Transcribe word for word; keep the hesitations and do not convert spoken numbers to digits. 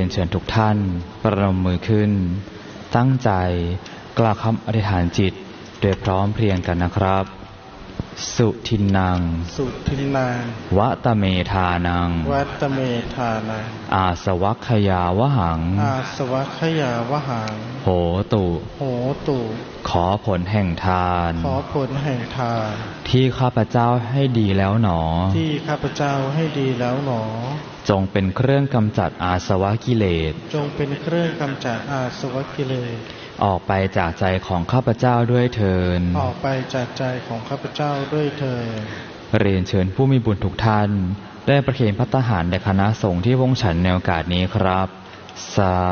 นเชิญทุกท่านประนมมือขึ้นตั้งใจกล่าวคำอธิษฐานจิตโดยพร้อมเพรียงกันนะครับสุทินนังสุทินนังวัตเมธานังวัตเมธานังอาสวัคคยาวหังอาสวัคคยาวหังโหตุโหตุขอผลแห่งทานขอผลแห่งทานที่ข้าพเจ้าให้ดีแล้วหนอที่ข้าพเจ้าให้ดีแล้วหนอจงเป็นเครื่องกำจัดอาสวะกิเลสจงเป็นเครื่องกำจัดอาสวะกิเลสออกไปจากใจของข้าพเจ้าด้วยเถิดออกไปจากใจของข้าพเจ้าด้วยเถิดเรียนเชิญผู้มีบุญทุกท่านได้ประเคนภัตตาหารแด่คณะสงฆ์ที่วงฉันในโอกาสนี้ครับสา